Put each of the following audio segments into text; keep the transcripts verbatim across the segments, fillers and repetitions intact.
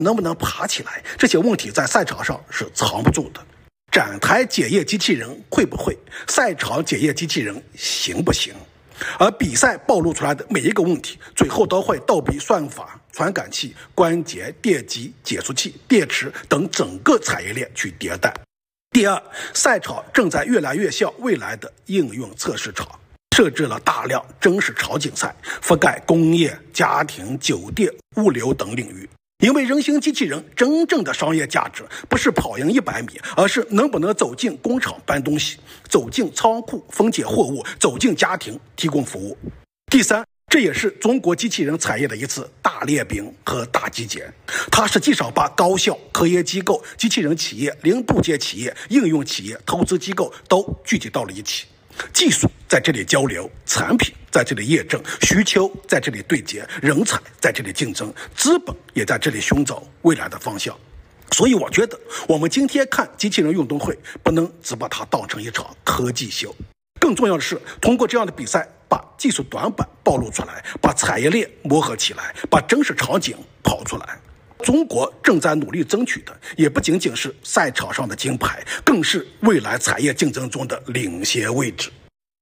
能不能爬起来，这些问题在赛场上是藏不住的。展台检验机器人会不会，赛场检验机器人行不行？而比赛暴露出来的每一个问题，最后都会倒逼算法、传感器、关节、电机、减速器、电池等整个产业链去迭代。第二，赛场正在越来越像未来的应用测试场，设置了大量真实场景赛，覆盖工业、家庭、酒店、物流等领域。因为人形机器人真正的商业价值不是跑赢一百米，而是能不能走进工厂搬东西，走进仓库分拣货物，走进家庭提供服务。第三，这也是中国机器人产业的一次大练兵和大集结，它实际上把高校、科研机构、机器人企业、零部件企业、应用企业、投资机构都聚集到了一起。技术在这里交流，产品在这里验证，需求在这里对接，人才在这里竞争，资本也在这里寻找未来的方向。所以我觉得我们今天看机器人运动会，不能只把它当成一场科技秀，更重要的是通过这样的比赛把技术短板暴露出来，把产业链磨合起来，把真实场景跑出来。中国正在努力争取的也不仅仅是赛场上的金牌，更是未来产业竞争中的领先位置。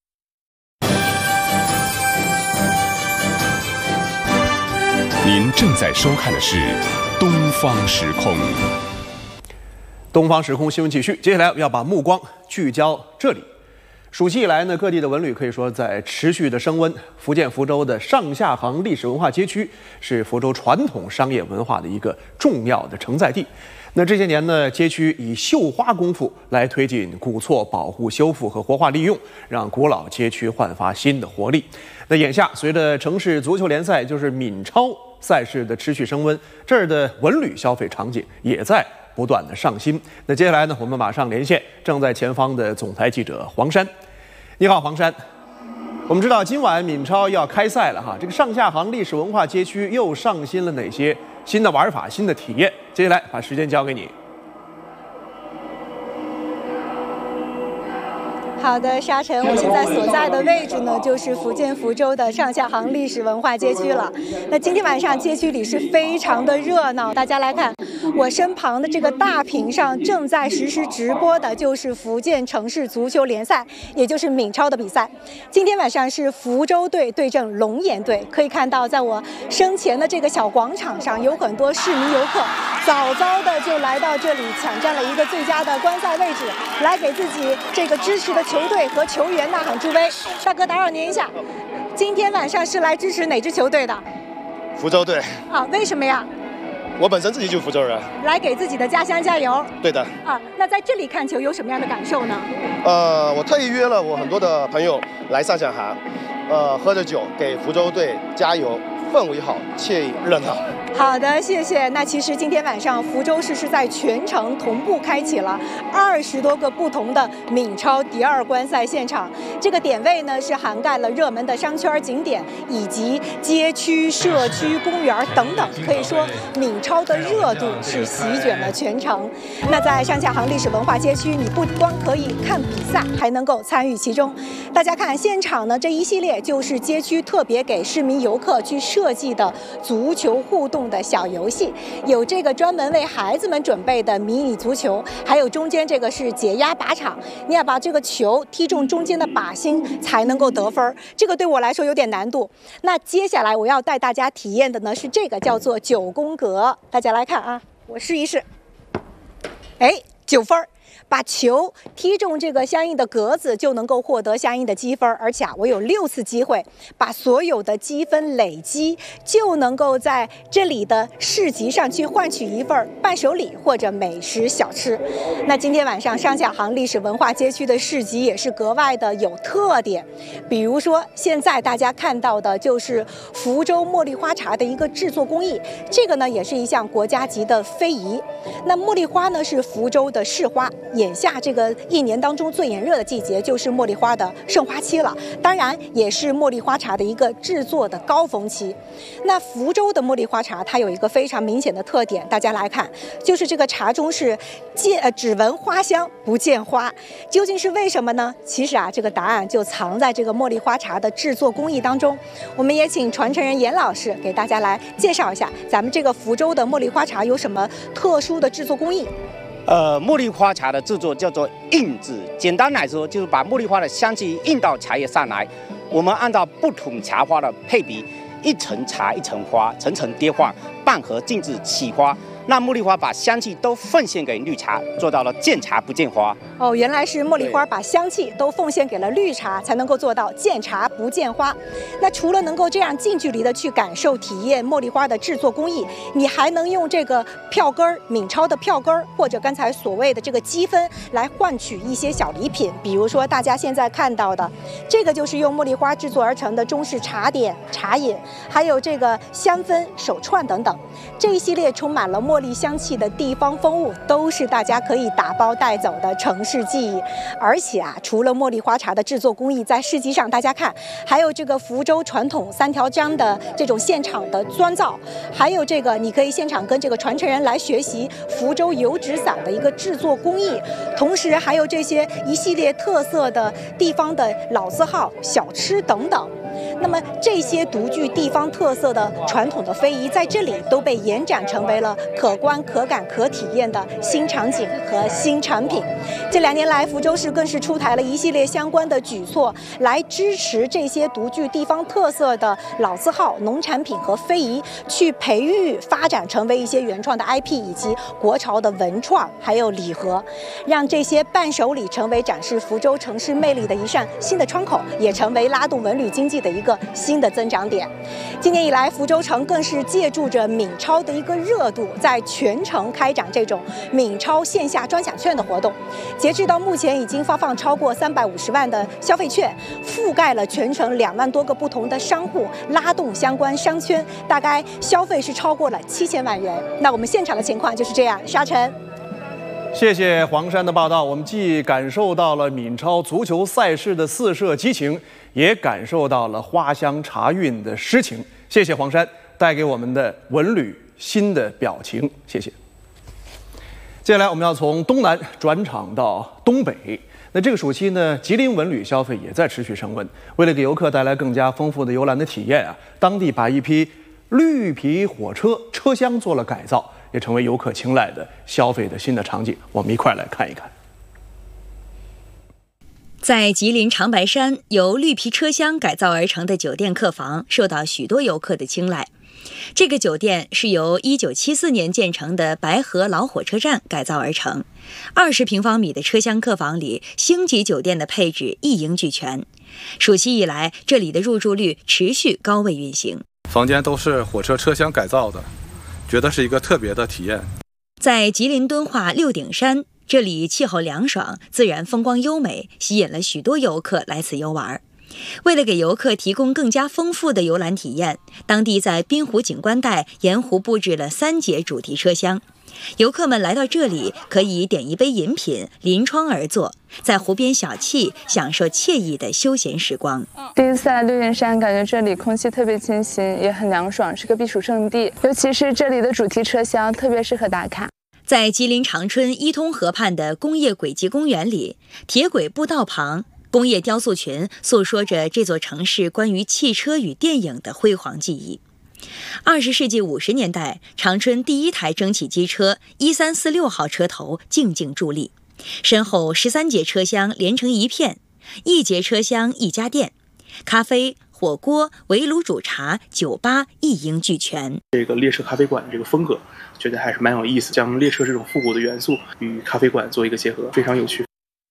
您正在收看的是东方时空。 东方时空新闻继续，接下来要把目光聚焦这里。暑期以来呢，各地的文旅可以说在持续的升温。福建福州的上下杭历史文化街区是福州传统商业文化的一个重要的承载地。那这些年呢，街区以绣花功夫来推进古厝保护、修复和活化利用，让古老街区焕发新的活力。那眼下，随着城市足球联赛就是闽超赛事的持续升温，这儿的文旅消费场景也在不断的上新。那接下来呢，我们马上连线正在前方的总台记者黄山。你好，黄山。我们知道今晚闽超要开赛了哈，这个上下杭历史文化街区又上新了哪些新的玩法、新的体验？接下来把时间交给你。 好的，沙尘，我现在所在的位置呢，就是福建福州的上下杭历史文化街区了。那今天晚上街区里是非常的热闹，大家来看，我身旁的这个大屏上正在实时直播的就是福建城市足球联赛，也就是闽超的比赛。今天晚上是福州队对阵龙岩队，可以看到在我身前的这个小广场上，有很多市民游客早早的就来到这里，抢占了一个最佳的观赛位置，来给自己这个支持的球队和球员呐喊助威。大哥，打扰您一下，今天晚上是来支持哪支球队的？ 福州队。 啊，为什么呀？ 我本身自己就福州人， 来给自己的家乡加油。 对的。 啊，那在这里看球有什么样的感受呢？ 呃，我特意约了我很多的朋友来上下杭，呃，喝着酒给福州队加油，氛围好，惬意热闹。 好的，谢谢。那其实今天晚上福州市是在全城同步开启了二十多个不同的闽超第二观赛现场，这个点位呢是涵盖了热门的商圈景点以及街区、社区、公园等等，可以说闽超的热度是席卷了全城。那在上下杭历史文化街区，你不光可以看比赛，还能够参与其中。大家看现场呢，这一系列就是街区特别给市民游客去设计的足球互动的小游戏，有这个专门为孩子们准备的迷你足球，还有中间这个是解压靶场，你要把这个球踢中中间的靶心才能够得分，这个对我来说有点难度。那接下来我要带大家体验的呢是这个叫做九宫格，大家来看啊，我试一试，哎，九分。把球踢中这个相应的格子，就能够获得相应的积分。而且啊，我有六次机会把所有的积分累积，就能够在这里的市集上去换取一份伴手礼或者美食小吃。那今天晚上上下杭历史文化街区的市集也是格外的有特点，比如说现在大家看到的就是福州茉莉花茶的一个制作工艺，这个呢也是一项国家级的非遗。那茉莉花呢是福州的市花， 眼下这个一年当中最炎热的季节就是茉莉花的盛花期了，当然也是茉莉花茶的一个制作的高峰期。那福州的茉莉花茶它有一个非常明显的特点，大家来看，就是这个茶中是见呃只闻花香不见花，究竟是为什么呢？其实啊，这个答案就藏在这个茉莉花茶的制作工艺当中。我们也请传承人严老师给大家来介绍一下，咱们这个福州的茉莉花茶有什么特殊的制作工艺。 呃，茉莉花茶的制作叫做印制，简单来说就是把茉莉花的香气印到茶叶上来。我们按照不同茶花的配比，一层茶一层花，层层叠换，半合静置起花。那茉莉花把香气都奉献给绿茶，做到了见茶不见花。 哦，原来是茉莉花把香气都奉献给了绿茶，才能够做到见茶不见花。那除了能够这样近距离的去感受体验茉莉花的制作工艺，你还能用这个票根儿、闽超的票根儿，或者刚才所谓的这个积分来换取一些小礼品，比如说大家现在看到的，这个就是用茉莉花制作而成的中式茶点、茶饮，还有这个香氛、手串等等。这一系列充满了茉莉香气的地方风物，都是大家可以打包带走的城市记忆。而且啊，除了茉莉花茶的制作工艺，在市集上大家看，还有这个福州传统三条浆的这种现场的砖造，还有这个你可以现场跟这个传承人来学习福州油纸伞的一个制作工艺，同时还有这些一系列特色的地方的老字号小吃等等。那么这些独具地方特色的传统的非遗，在这里都被延展成为了可观、可感、可体验的新场景和新产品。这两年来，福州市更是出台了一系列相关的举措，来支持这些独具地方特色的老字号、农产品和非遗，去培育、发展成为一些原创的 I P 以及国潮的文创，还有礼盒，让这些伴手礼成为展示福州城市魅力的一扇新的窗口，也成为拉动文旅经济的一个新的增长点。今年以来，福州城更是借助着闽超的一个热度，在全城开展这种闽超线下专享券的活动。截至到目前，已经发放超过三百五十万的消费券，覆盖了全城两万多个不同的商户，拉动相关商圈，大概消费是超过了七千万元。那我们现场的情况就是这样，沙尘。 谢谢黄山的报道。我们既感受到了闽超足球赛事的四射激情，也感受到了花香茶韵的诗情。谢谢黄山带给我们的文旅新的表情，谢谢。接下来我们要从东南转场到东北。那这个暑期呢，吉林文旅消费也在持续升温。为了给游客带来更加丰富的游览的体验啊，当地把一批绿皮火车车厢做了改造，也成为游客青睐的消费的新的场景。我们一块来看一看。 在吉林长白山，由绿皮车厢改造而成的酒店客房受到许多游客的青睐。这个酒店是由一九七四年建成的白河老火车站改造而成，二十平方米的车厢客房里，星级酒店的配置一应俱全。暑期以来，这里的入住率持续高位运行。 房间都是火车车厢改造的，觉得是一个特别的体验。 在吉林敦化六顶山，这里气候凉爽，自然风光优美，吸引了许多游客来此游玩。为了给游客提供更加丰富的游览体验，当地在滨湖景观带沿湖布置了三节主题车厢。游客们来到这里，可以点一杯饮品，临窗而坐，在湖边小憩，享受惬意的休闲时光。 第一次来六顶山，感觉这里空气特别清新，也很凉爽，是个避暑胜地。尤其是这里的主题车厢，特别适合打卡。 在吉林长春伊通河畔的工业轨迹公园里，铁轨步道旁，工业雕塑群诉说着这座城市关于汽车与电影的辉煌记忆。二十世纪五十年代，长春第一台蒸汽机车一三四六号车头静静伫立，身后十三节车厢连成一片，一节车厢一家店，咖啡、火锅、围炉煮茶、酒吧一应俱全。 这个列车咖啡馆这个风格，觉得还是蛮有意思，将列车这种复古的元素与咖啡馆做一个结合，非常有趣。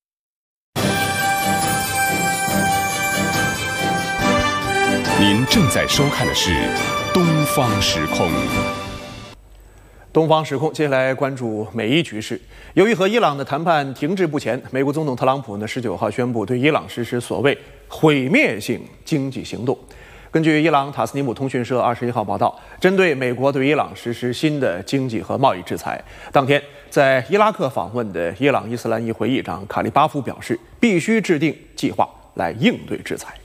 您正在收看的是《东方时空》。 东方时空，接下来关注美伊局势。由于和伊朗的谈判停滞不前，美国总统特朗普呢十九号宣布对伊朗实施所谓毁灭性经济行动。根根据伊朗塔斯尼姆通讯社二十一号报道，针对美国对伊朗实施新的经济和贸易制裁，当天在伊拉克访问的伊朗伊斯兰议会议长卡利巴夫表示，必须制定计划来应对制裁。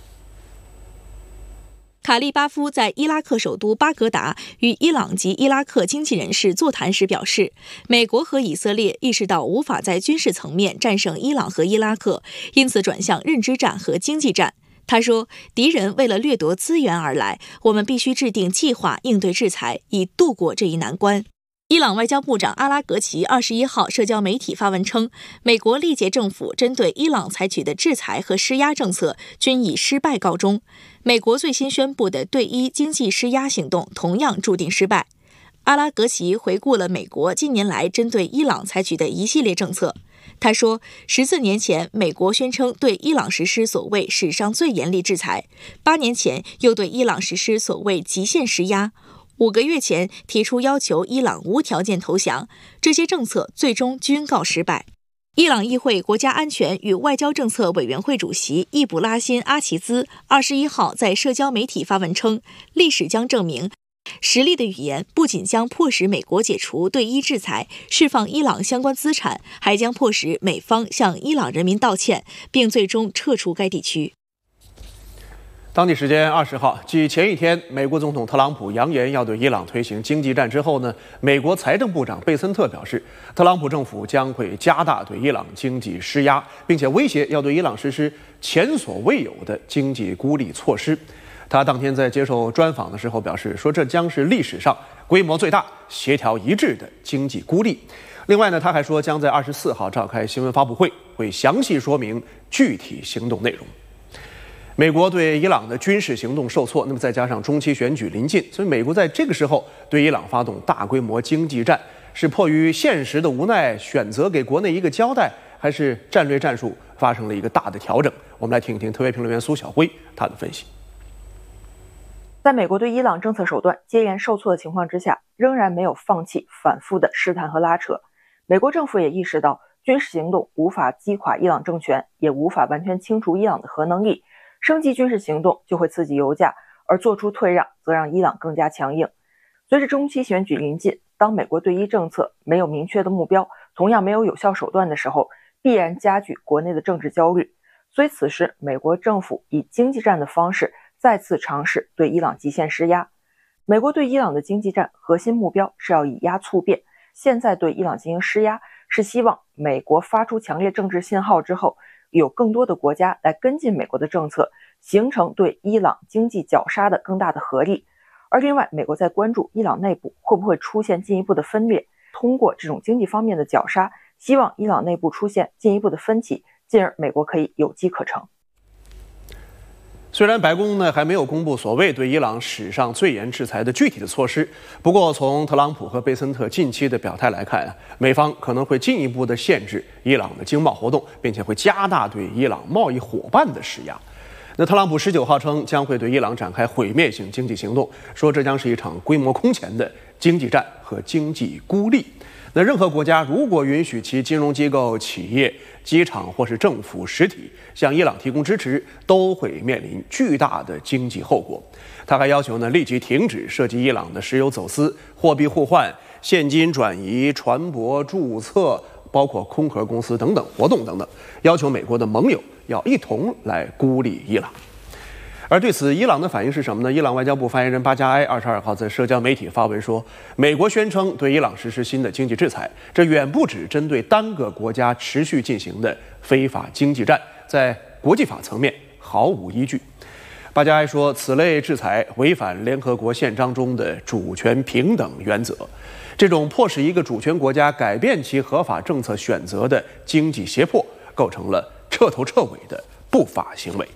卡利巴夫在伊拉克首都巴格达与伊朗及伊拉克经济人士座谈时表示，美国和以色列意识到无法在军事层面战胜伊朗和伊拉克，因此转向认知战和经济战。他说，敌人为了掠夺资源而来，我们必须制定计划应对制裁，以度过这一难关。伊朗外交部长阿拉格齐二十一号社交媒体发文称，美国历届政府针对伊朗采取的制裁和施压政策均以失败告终。美国最新宣布的对伊经济施压行动同样注定失败。阿拉格齐回顾了美国近年来针对伊朗采取的一系列政策。他说，十四年前，美国宣称对伊朗实施所谓史上最严厉制裁；八年前，又对伊朗实施所谓极限施压；五个月前，提出要求伊朗无条件投降。这些政策最终均告失败。伊朗议会国家安全与外交政策委员会主席易卜拉欣·阿齐兹二十一号在社交媒体发文称，历史将证明，实力的语言不仅将迫使美国解除对伊制裁、释放伊朗相关资产，还将迫使美方向伊朗人民道歉，并最终撤出该地区。 当地时间二十号，继前一天美国总统特朗普扬言要对伊朗推行经济战之后呢，美国财政部长贝森特表示，特朗普政府将会加大对伊朗经济施压，并且威胁要对伊朗实施前所未有的经济孤立措施。他当天在接受专访的时候表示，说这将是历史上规模最大、协调一致的经济孤立。另外呢，他还说将在二十四号召开新闻发布会，会详细说明具体行动内容。美国对伊朗的军事行动受挫，那么再加上中期选举临近，所以美国在这个时候对伊朗发动大规模经济战，是迫于现实的无奈，选择给国内一个交代，还是战略战术发生了一个大的调整？我们来听一听特约评论员苏晓辉他的分析。 在美国对伊朗政策手段接连受挫的情况之下，仍然没有放弃反复的试探和拉扯。美国政府也意识到，军事行动无法击垮伊朗政权，也无法完全清除伊朗的核能力。升级军事行动就会刺激油价，而做出退让则让伊朗更加强硬。随着中期选举临近，当美国对伊政策没有明确的目标，同样没有有效手段的时候，必然加剧国内的政治焦虑。所以此时美国政府以经济战的方式再次尝试对伊朗极限施压。美国对伊朗的经济战核心目标是要以压促变，现在对伊朗进行施压，是希望美国发出强烈政治信号之后，有更多的国家来跟进美国的政策，形成对伊朗经济绞杀的更大的合力。而另外，美国在关注伊朗内部会不会出现进一步的分裂，通过这种经济方面的绞杀，希望伊朗内部出现进一步的分歧，进而美国可以有机可乘。 虽然白宫呢还没有公布所谓对伊朗史上最严制裁的具体的措施，不过从特朗普和贝森特近期的表态来看，美方可能会进一步的限制伊朗的经贸活动，并且会加大对伊朗贸易伙伴的施压。那特朗普十九号称将会对伊朗展开毁灭性经济行动，说这将是一场规模空前的经济战和经济孤立。那任何国家如果允许其金融机构、企业、机场或是政府实体向伊朗提供支持，都会面临巨大的经济后果。他还要求呢立即停止涉及伊朗的石油走私、货币互换、现金转移、船舶注册，包括空壳公司等等活动等等，要求美国的盟友要一同来孤立伊朗。而对此，伊朗的反应是什么呢？伊朗外交部发言人巴加埃二十二号在社交媒体发文说，美国宣称对伊朗实施新的经济制裁，这远不止针对单个国家持续进行的非法经济战，在国际法层面毫无依据。巴加埃说，此类制裁违反联合国宪章中的主权平等原则，这种迫使一个主权国家改变其合法政策选择的经济胁迫，构成了彻头彻尾的不法行为。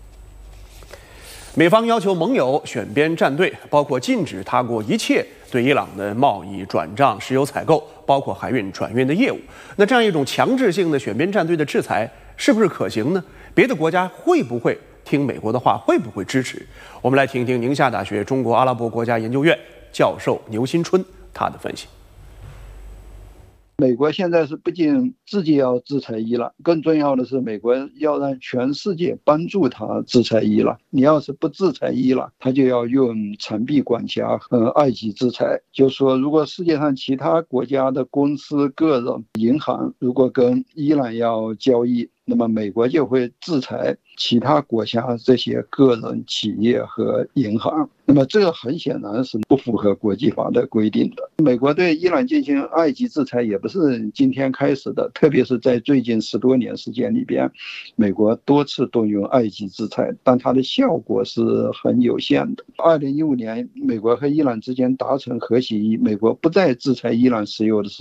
美方要求盟友选边站队，包括禁止他国一切对伊朗的贸易转账、石油采购，包括海运转运的业务。那这样一种强制性的选边站队的制裁，是不是可行呢？别的国家会不会听美国的话，会不会支持？我们来听一听宁夏大学中国阿拉伯国家研究院教授牛新春他的分析。 美国现在是不仅自己要制裁伊朗，更重要的是美国要让全世界帮助他制裁伊朗。你要是不制裁伊朗，他就要用长臂管辖和二级制裁。就说如果世界上其他国家的公司、个人、银行如果跟伊朗要交易，那么美国就会制裁其他国家这些个人、企业和银行。那么这个很显然是不符合国际法的规定的。美国对伊朗进行二级制裁也不是今天开始的，特别是在最近十多年时间里边，美国多次动用二级制裁，但它的效果是很有限的。二零一五年，美国和伊朗之间达成核协议，美国不再制裁伊朗石油的时